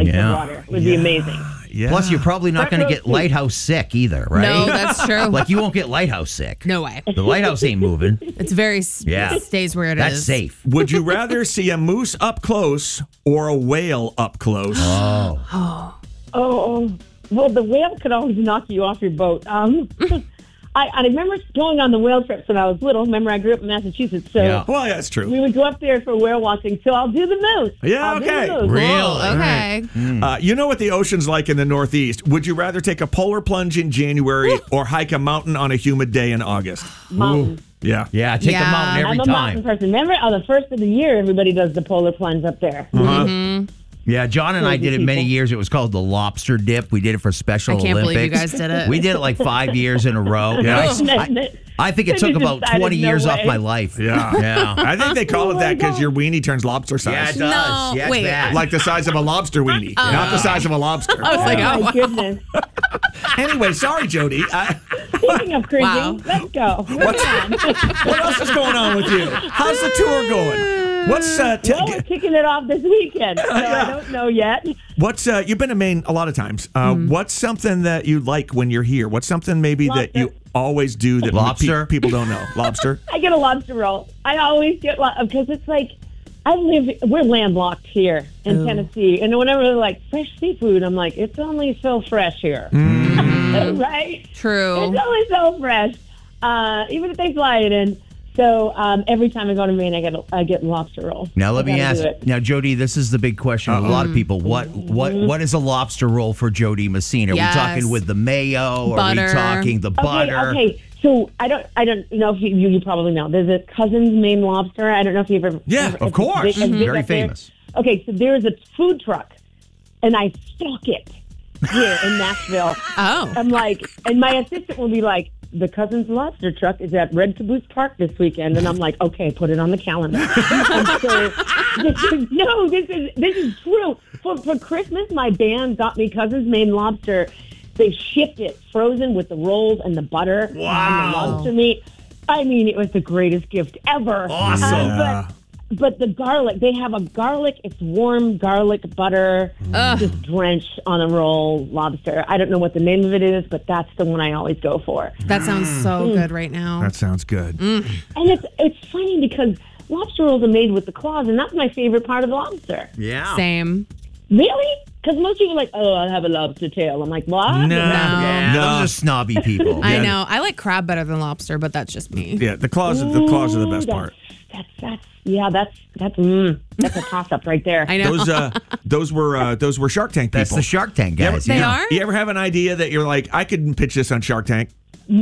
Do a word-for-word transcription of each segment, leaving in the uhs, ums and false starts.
like Yeah. the water. It would Yeah. be amazing. Yeah. Plus, you're probably not going to get lighthouse sick either, right? No, that's true. Like, you won't get lighthouse sick. No way. The lighthouse ain't moving. It's very, s- Yeah. it stays where it is. That's safe. Would you rather see a moose up close or a whale up close? Oh. Oh, oh, well, the whale could always knock you off your boat. Um, I, I remember going on the whale trips when I was little. Remember, I grew up in Massachusetts, so Yeah. Well, yeah, that's true. we would go up there for whale watching. So I'll do the moose. Yeah, I'll do okay. the moose. Really? Oh, okay. Uh, you know what the ocean's like in the Northeast. Would you rather take a polar plunge in January or hike a mountain on a humid day in August? Mountain. Yeah. Yeah, take Yeah. the mountain every I'm a mountain time. person. Remember, on the first of the year, everybody does the polar plunge up there. Uh-huh. Yeah, John and I Crazy did it many people. years. It was called the lobster dip. We did it for Special I can't Olympics. believe you guys did it. We did it like five years in a row. Yeah. I, I, I think it Then took you about decided twenty no years off way. my life. Yeah. Yeah. I think they call Oh it my that because God. your weenie turns lobster size. Yeah, it does. No, yeah, it's wait. bad. Like the size of a lobster weenie, not the size of a lobster. I was like, Oh, oh, my goodness. Anyway, sorry, Jody. Uh, Speaking of cringing, Wow. let's go. Moving on. what else is going on with you? How's the tour going? What's uh, t- Well, we're kicking it off this weekend, so I don't know yet. what's uh, you've been to Maine a lot of times. Uh, Mm-hmm. What's something that you like when you're here? What's something maybe that Lobster. you always do that pe- Lobster? people don't know? Lobster. I get a lobster roll. I always get because it's like I live. We're landlocked here in Oh. Tennessee, and whenever they're like fresh seafood, I'm like, it's only so fresh here, right? true. It's only so fresh, uh, even if they fly it in. So um, every time I go to Maine, I get a, I get lobster roll. Now let I me gotta ask. do it. Now, Jody, this is the big question with a lot of people. What what what is a lobster roll for Jody Messina? Are Yes. we talking with the mayo? Are Butter. we talking the butter? Okay, okay. So I don't, I don't know if you, you, you probably know. There's a Cousin's Maine Lobster. I don't know if you've ever. Yeah, ever, of if course. it's big- Mhm. big Very up there. famous. Okay, so there's a food truck, and I stalk it here in Nashville. Oh. I'm like, and my assistant will be like, the Cousin's Lobster truck is at Red Caboose Park this weekend, and I'm like, okay, put it on the calendar. And so, this is, no, this is this is true. For for Christmas, my band got me Cousin's Maine Lobster. They shipped it frozen with the rolls and the butter and the lobster meat. I mean, it was the greatest gift ever. Awesome. Uh, but, but the garlic, they have a garlic, it's warm garlic butter, just drenched on a roll lobster. I don't know what the name of it is, but that's the one I always go for. That sounds so Mm. good right now. That sounds good. And it's it's funny because lobster rolls are made with the claws, and that's my favorite part of lobster. Yeah. Same. Really? Because most people are like, oh, I'll have a lobster tail. I'm like, what? No. Yeah, No. those are snobby people. I Yeah. know. I like crab better than lobster, but that's just me. Yeah, the claws. The claws are the best Ooh, part. That's, that's, that's, yeah, that's, that's, mm, that's a toss up right there. I know. Those uh, those were uh, those were Shark Tank people. That's the Shark Tank guys. They yeah. are? You ever have an idea that you're like, I could pitch this on Shark Tank?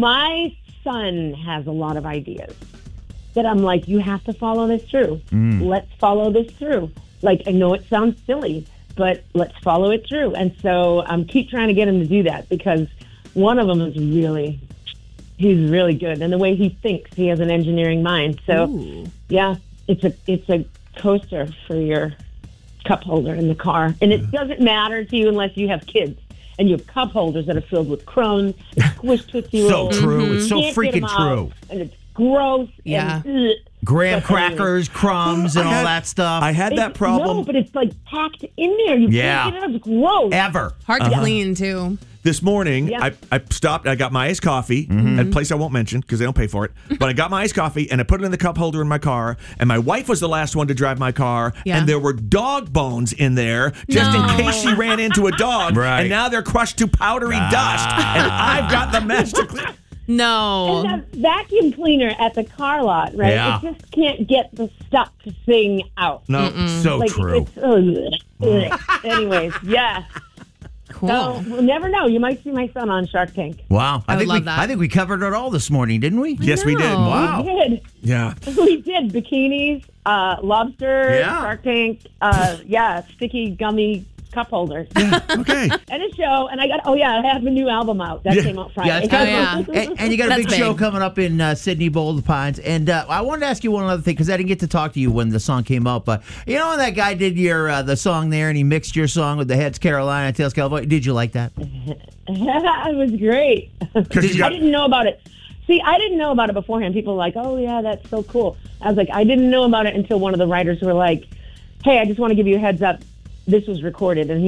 My son has a lot of ideas that I'm like, you have to follow this through. Let's follow this through. Like, I know it sounds silly, but let's follow it through. And so I'm keep trying to get him to do that because one of them is really, he's really good. And the way he thinks, he has an engineering mind. So, Ooh. yeah, it's a it's a coaster for your cup holder in the car. And it doesn't matter to you unless you have kids. And you have cup holders that are filled with crumbs, and squished Tootsie So Rolls. true. It's so You can't get freaking 'em out, true. And it's gross. Yeah. And, ugh. Graham But anyway. crackers, crumbs, and I all had- that stuff. I had that It's- problem No, but it's like packed in there. You Yeah. can't get it out. It's gross. Ever. Hard to clean, too. this morning. Yeah. I, I stopped. I got my iced coffee at a place I won't mention because they don't pay for it. But I got my iced coffee and I put it in the cup holder in my car. And my wife was the last one to drive my car. Yeah. And there were dog bones in there just No. in case she ran into a dog. Right. And now they're crushed to powdery dust. And I've got the mess to clean. No. And that vacuum cleaner at the car lot, right? Yeah. It just can't get the stuck thing out. No. So Like, true. It's, ugh, ugh. Anyways, yeah. Cool. So we'll never know. You might see my son on Shark Tank. Wow. I, I would think love we that. I think we covered it all this morning, didn't we? Yes, we did. know. Wow. We did. Yeah. We did bikinis, uh, lobster, Yeah. Shark Tank, uh, yeah, sticky gummy cup holders, Okay. and a show. And I got oh yeah, I have a new album out that Yeah. came out Friday. Yeah, it's Oh, got- yeah. and, and you got a That's big, show big. coming up in uh, Sydney, Boulder Pines. And uh, I wanted to ask you one other thing because I didn't get to talk to you when the song came out. But you know when that guy did your uh, the song there and he mixed your song with the Heads Carolina, Tails California. Did you like that? It was great. Did you I got- didn't know about it. See, I didn't know about it beforehand. People were like, oh yeah, that's so cool. I was like, I didn't know about it until one of the writers were like, hey, I just want to give you a heads up. This was recorded, and he